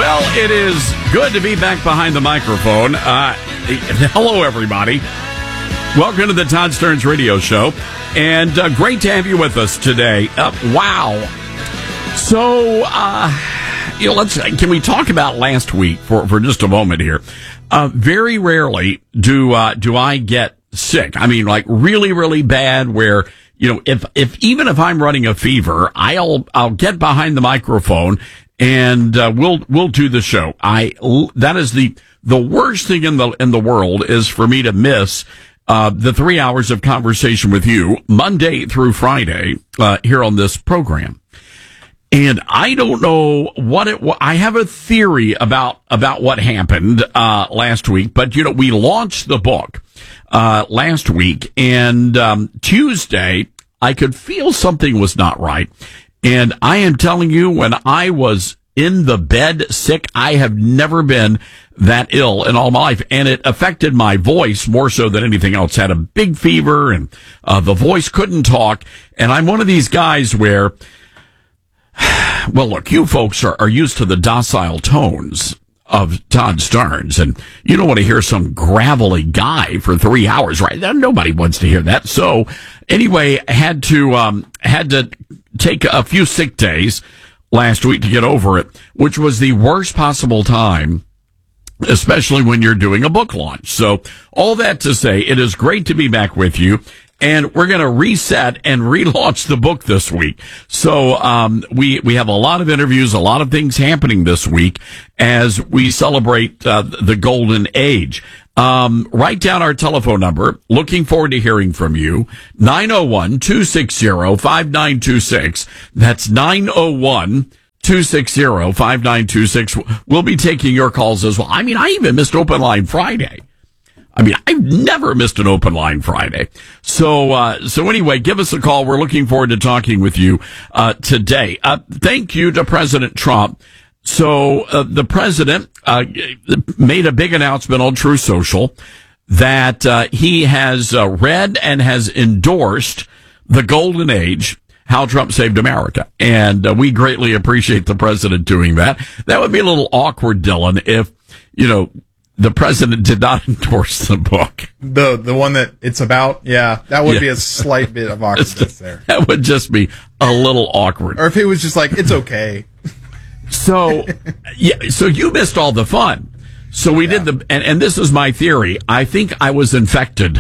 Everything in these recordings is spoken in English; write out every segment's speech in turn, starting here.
Well, it is good to be back behind the microphone. Hello, everybody. Welcome to the Todd Stearns Radio Show, and great to have you with us today. Wow. So, can we talk about last week for just a moment here? Very rarely do I get sick. I mean, like really, really bad where, even if I'm running a fever, I'll get behind the microphone and we'll do the show. That is the worst thing in the world is for me to miss the 3 hours of conversation with you Monday through Friday here on this program. And I don't know I have a theory about what happened last week, but we launched the book last week, and Tuesday I could feel something was not right. And I am telling you, when I was in the bed sick, I have never been that ill in all my life. And it affected my voice more so than anything else. Had a big fever and the voice couldn't talk. And I'm one of these guys where, well, look, you folks are used to the docile tones of Todd Stearns, and you don't want to hear some gravelly guy for 3 hours, right? Nobody wants to hear that. So anyway, had to take a few sick days last week to get over it, which was the worst possible time, especially when you're doing a book launch. So all that to say, it is great to be back with you. And we're going to reset and relaunch the book this week. So, we have a lot of interviews, a lot of things happening this week as we celebrate, the golden age. Write down our telephone number. Looking forward to hearing from you. 901-260-5926. That's 901-260-5926. We'll be taking your calls as well. I mean, I even missed Open Line Friday. I've never missed an Open Line Friday. So anyway, give us a call. We're looking forward to talking with you, today. Thank you to President Trump. So, the president, made a big announcement on Truth Social that, he has, read and has endorsed the golden age, how Trump saved America. And, we greatly appreciate the president doing that. That would be a little awkward, Dylan, if, the president did not endorse the book. The one that it's about? Yeah, that would be a slight bit of awkwardness there. That would just be a little awkward. Or if it was just like, it's okay. So, so you missed all the fun. So we did and this is my theory. I think I was infected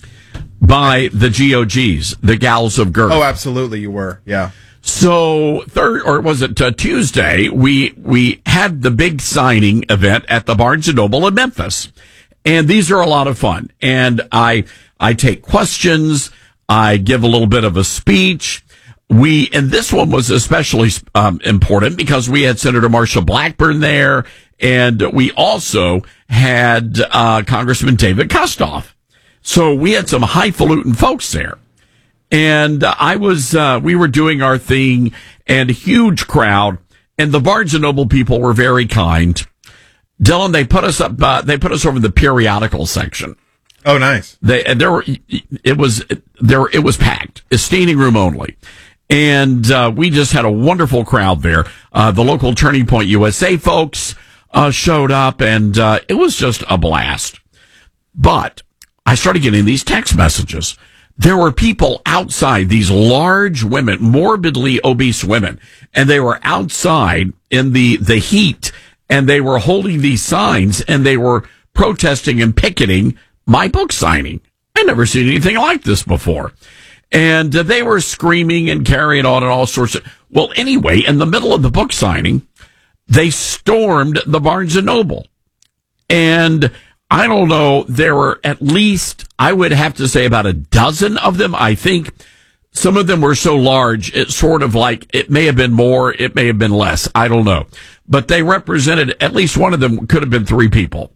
by the GOGs, the Gals of Girth. Oh, absolutely you were, yeah. So Tuesday, we had the big signing event at the Barnes & Noble in Memphis. And these are a lot of fun. And I take questions. I give a little bit of a speech. And this one was especially important because we had Senator Marsha Blackburn there. And we also had Congressman David Kustoff. So we had some highfalutin folks there. And we were doing our thing, and a huge crowd, and the Barnes & Noble people were very kind. Dylan, they put us over the periodical section. Oh, nice. It was packed. A standing room only. And, we just had a wonderful crowd there. The local Turning Point USA folks, showed up, and, it was just a blast. But I started getting these text messages. There were people outside, these large women, morbidly obese women, and they were outside in the heat, and they were holding these signs, and they were protesting and picketing my book signing. I'd never seen anything like this before. And they were screaming and carrying on and all sorts of... Well, anyway, in the middle of the book signing, they stormed the Barnes & Noble. And I don't know, there were at least, I would have to say, about a dozen of them. I think some of them were so large, it's sort of like, it may have been more, it may have been less. I don't know. But they represented, at least one of them could have been 3 people.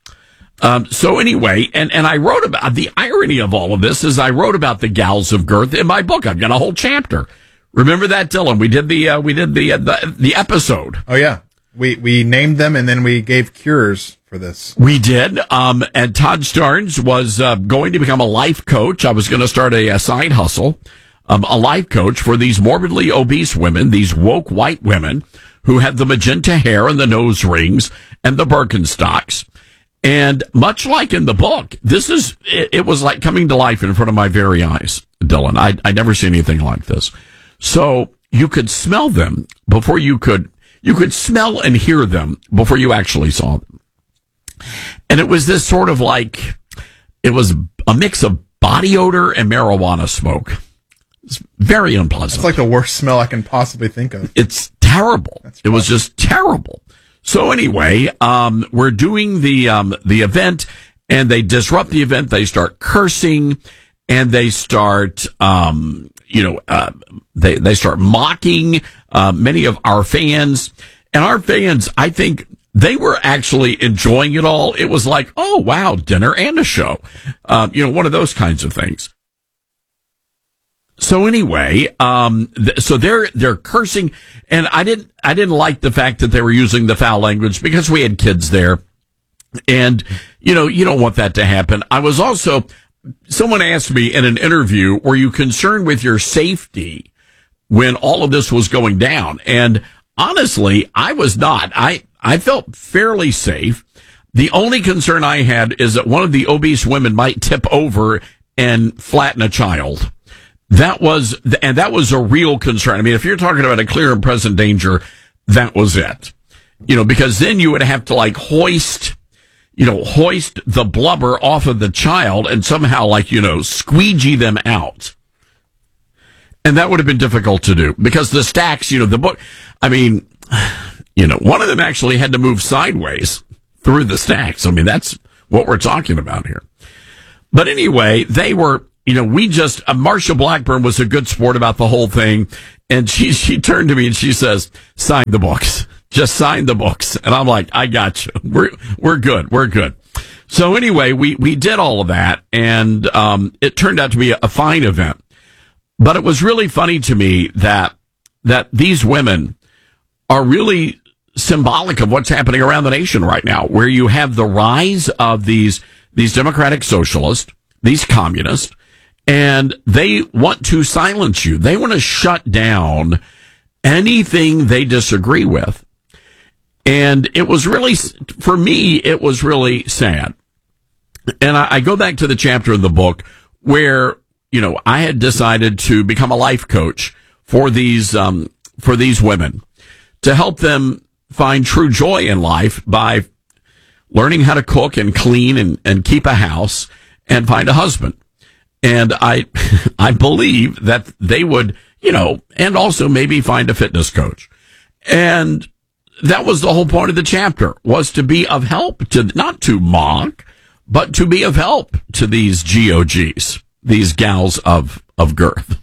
So anyway, and I wrote about, the irony of all of this is I wrote about the Gals of Girth in my book. I've got a whole chapter. Remember that, Dylan? We did the episode. Oh yeah. We named them, and then we gave cures for this. We did. And Todd Stearns was going to become a life coach. I was going to start a side hustle, a life coach for these morbidly obese women, these woke white women who had the magenta hair and the nose rings and the Birkenstocks. And much like in the book, it was like coming to life in front of my very eyes, Dylan. I never see anything like this. So you could smell them before you could smell and hear them before you actually saw them. And it was this sort of like, it was a mix of body odor and marijuana smoke. It's very unpleasant. It's like the worst smell I can possibly think of. It's terrible. It was just terrible. So anyway, we're doing the event, and they disrupt the event. They start cursing, and they start, they start mocking many of our fans. And our fans, I think, they were actually enjoying it all. It was like, oh wow, dinner and a show, one of those kinds of things. So anyway, so they're cursing, and I didn't like the fact that they were using the foul language because we had kids there, and you don't want that to happen. Someone asked me in an interview, were you concerned with your safety when all of this was going down? And honestly, I was not. I felt fairly safe. The only concern I had is that one of the obese women might tip over and flatten a child. That was a real concern. I mean, if you're talking about a clear and present danger, that was it. Because then you would have to like hoist the blubber off of the child and somehow squeegee them out. And that would have been difficult to do because the stacks, the book, I mean, one of them actually had to move sideways through the stacks. I mean, that's what we're talking about here. But anyway, they were, Marsha Blackburn was a good sport about the whole thing. And she turned to me and she says, sign the books. Just sign the books. And I'm like, I got you. We're good. We're good. So anyway, we did all of that, and it turned out to be a fine event. But it was really funny to me that these women are really symbolic of what's happening around the nation right now, where you have the rise of these democratic socialists, these communists, and they want to silence you. They want to shut down anything they disagree with. And it was really, for me, it was really sad. And I go back to the chapter in the book where, I had decided to become a life coach for these women to help them find true joy in life by learning how to cook and clean and keep a house and find a husband. And I believe that they would, and also maybe find a fitness coach. And that was the whole point of the chapter, was to be of help, not to mock, but to be of help to these GOGs, these gals of girth.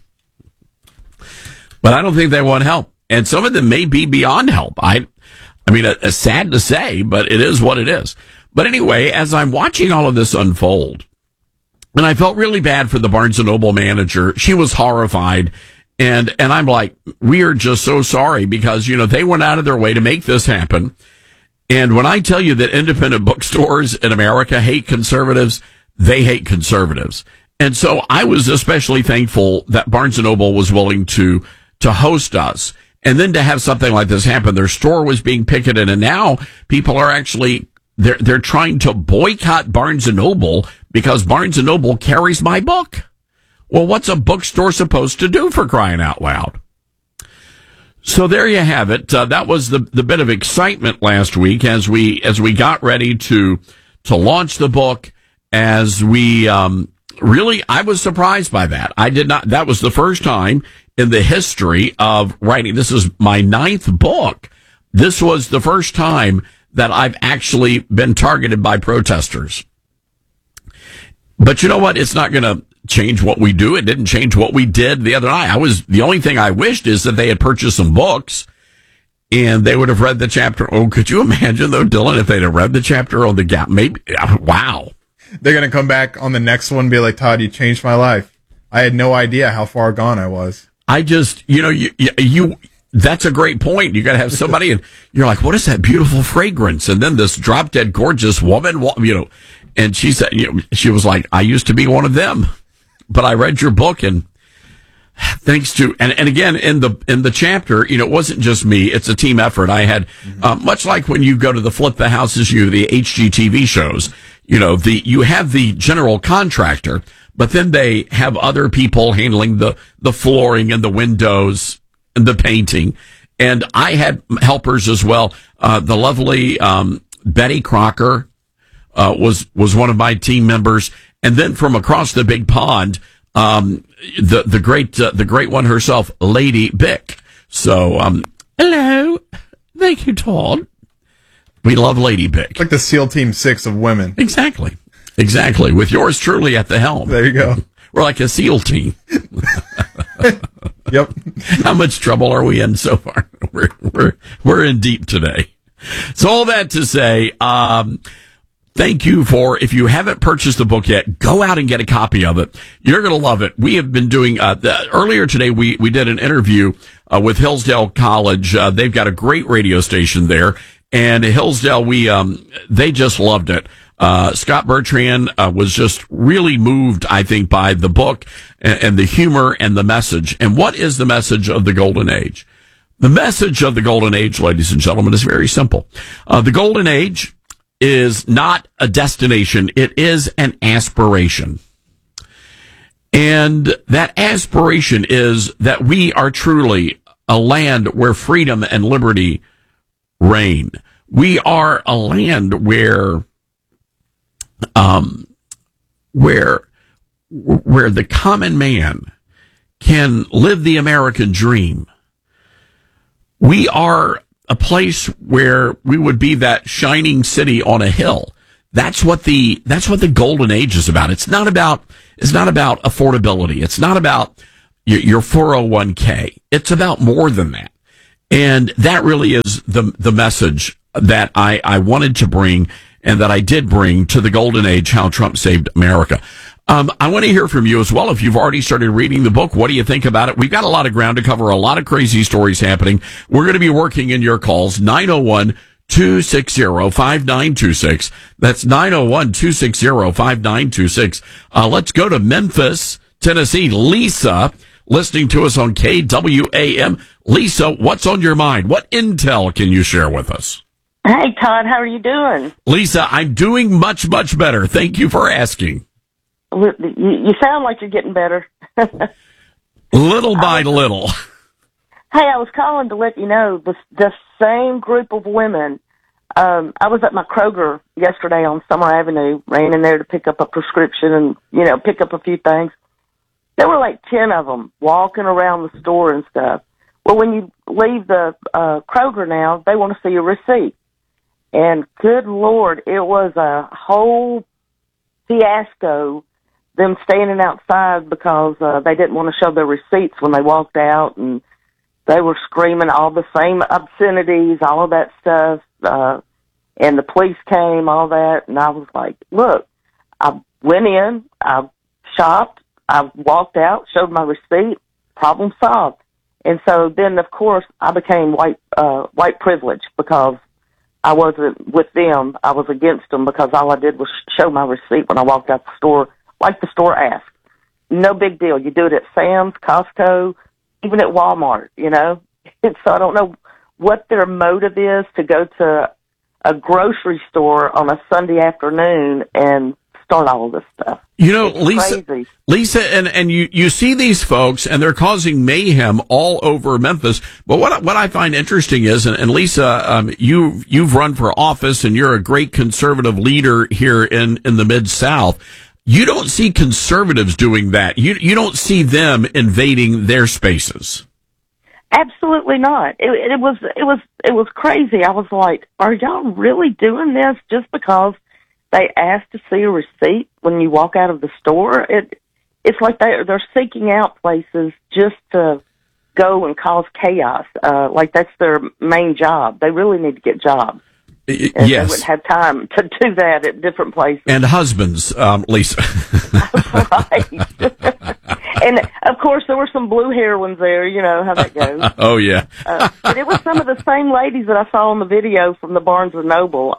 But I don't think they want help. And some of them may be beyond help. I mean, it's sad to say, but it is what it is. But anyway, as I'm watching all of this unfold, and I felt really bad for the Barnes & Noble manager. She was horrified. And I'm like, we are just so sorry because, they went out of their way to make this happen. And when I tell you that independent bookstores in America hate conservatives, they hate conservatives. And so I was especially thankful that Barnes & Noble was willing to host us. And then to have something like this happen, their store was being picketed, and now people are actually, they're trying to boycott Barnes & Noble because Barnes & Noble carries my book. Well, what's a bookstore supposed to do, for crying out loud? So there you have it. That was the bit of excitement last week as we got ready to launch the book. As we really, I was surprised by that. That was the first time in the history of writing. This is my 9th book. This was the first time that I've actually been targeted by protesters. But you know what? It's not going to change what we do. It didn't change what we did the other night. The only thing I wished is that they had purchased some books and they would have read the chapter. Oh, could you imagine though, Dylan, if they'd have read the chapter on the Gap? Maybe, wow. They're going to come back on the next one and be like, Todd, you changed my life. I had no idea how far gone I was. I just, that's a great point. You got to have somebody and you're like, what is that beautiful fragrance? And then this drop dead gorgeous woman, and she said, she was like, I used to be one of them, but I read your book and thanks to, and again, in the chapter, it wasn't just me. It's a team effort. I had, much like when you go to the Flip the Houses, the HGTV shows, you have the general contractor, but then they have other people handling the flooring and the windows and the painting. And I had helpers as well. The lovely, Betty Crocker, was one of my team members. And then from across the big pond, the great one herself, Lady Bick. So, hello. Thank you, Todd. We love Lady Bick. Like the SEAL Team 6 of women. Exactly. With yours truly at the helm. There you go. We're like a SEAL team. Yep. How much trouble are we in so far? We're in deep today. So all that to say, thank you if you haven't purchased the book yet, go out and get a copy of it. You're going to love it. We have been doing, earlier today, we did an interview, with Hillsdale College. They've got a great radio station there. And Hillsdale, they just loved it. Scott Bertrand, was just really moved, I think, by the book and the humor and the message. And what is the message of the Golden Age? The message of the Golden Age, ladies and gentlemen, is very simple. The Golden Age is not a destination. It is an aspiration. And that aspiration is that we are truly a land where freedom and liberty reign. We are a land where the common man can live the American dream. We are a place where we would be that shining city on a hill. That's what the Golden Age is about. It's not about affordability. It's not about your 401k. It's about more than that. And that really is the message that I wanted to bring and that I did bring to the Golden Age, How Trump Saved America. I want to hear from you as well. If you've already started reading the book, what do you think about it? We've got a lot of ground to cover, a lot of crazy stories happening. We're going to be working in your calls, 901-260-5926. That's 901-260-5926. Let's go to Memphis, Tennessee. Lisa, listening to us on KWAM. Lisa, what's on your mind? What intel can you share with us? Hey, Todd, how are you doing? Lisa, I'm doing much, much better. Thank you for asking. You sound like you're getting better. Little by little. Hey, I was calling to let you know the same group of women. I was at my Kroger yesterday on Summer Avenue, ran in there to pick up a prescription and, pick up a few things. There were like 10 of them walking around the store and stuff. Well, when you leave the Kroger now, they want to see your receipt. And good Lord, it was a whole fiasco, them standing outside because they didn't want to show their receipts when they walked out, and they were screaming all the same obscenities, all of that stuff, and the police came, all that, and I was like, look, I went in, I shopped, I walked out, showed my receipt, problem solved. And so then, of course, I became white privilege because I wasn't with them. I was against them because all I did was show my receipt when I walked out the store, like the store asked. No big deal. You do it at Sam's, Costco, even at Walmart, And so I don't know what their motive is to go to a grocery store on a Sunday afternoon and start all of this stuff. Lisa, and you see these folks, and they're causing mayhem all over Memphis. But what I find interesting is, and Lisa, you've run for office, and you're a great conservative leader here in the Mid-South. You don't see conservatives doing that. You don't see them invading their spaces. Absolutely not. It was crazy. I was like, are y'all really doing this just because they ask to see a receipt when you walk out of the store? It's like they're seeking out places just to go and cause chaos. Like that's their main job. They really need to get jobs. Yes. They wouldn't have time to do that at different places. And husbands, Lisa. Right. And, of course, there were some blue hair ones there. You know how that goes. Oh, yeah. But it was some of the same ladies that I saw on the video from the Barnes & Noble.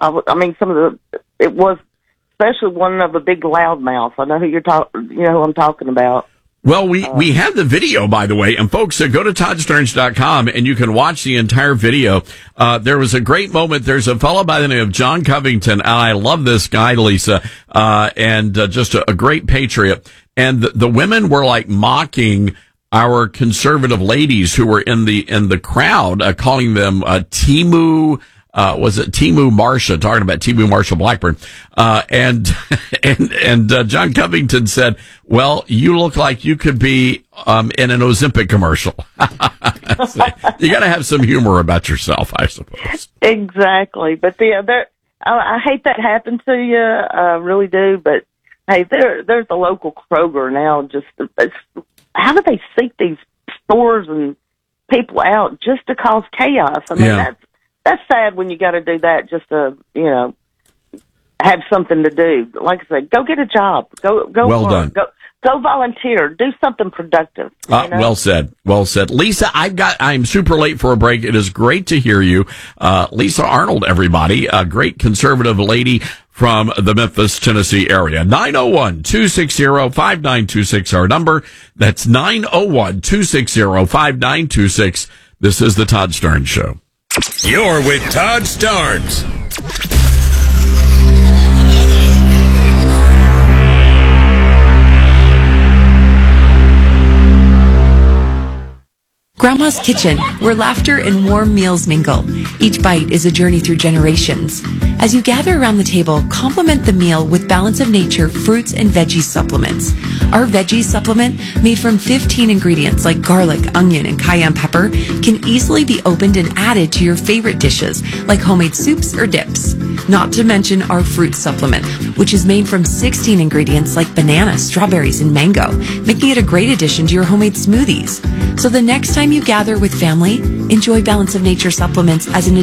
It was especially one of the big loudmouths. I know who who I'm talking about. Well, we have the video, by the way, and folks, go to toddsterns.com and you can watch the entire video. There was a great moment. There's a fellow by the name of John Covington, and I love this guy, Lisa, and just a great patriot. And the women were like mocking our conservative ladies who were in the crowd, calling them Timu. Was it Timu Marsha, talking about Timu Marsha Blackburn. And John Covington said, well, you look like you could be, in an Ozempic commercial. So, you gotta have some humor about yourself, I suppose. Exactly. But I hate that happened to you. I really do. But hey, there's a local Kroger now. How do they seek these stores and people out just to cause chaos? I mean, that's sad when you got to do that just to, have something to do. Like I said, go get a job. Go well work. done. Go volunteer. Do something productive. Well said. Well said. Lisa, I'm super late for a break. It is great to hear you. Lisa Arnold, everybody, a great conservative lady from the Memphis, Tennessee area. 901-260-5926, our number. That's 901-260-5926. This is the Todd Starnes Show. You're with Todd Starnes. Grandma's Kitchen, where laughter and warm meals mingle. Each bite is a journey through generations. As you gather around the table, complement the meal with Balance of Nature fruits and veggie supplements. Our veggie supplement, made from 15 ingredients like garlic, onion, and cayenne pepper, can easily be opened and added to your favorite dishes, like homemade soups or dips. Not to mention our fruit supplement, which is made from 16 ingredients like banana, strawberries, and mango, making it a great addition to your homemade smoothies. So the next time you gather with family, enjoy Balance of Nature supplements as an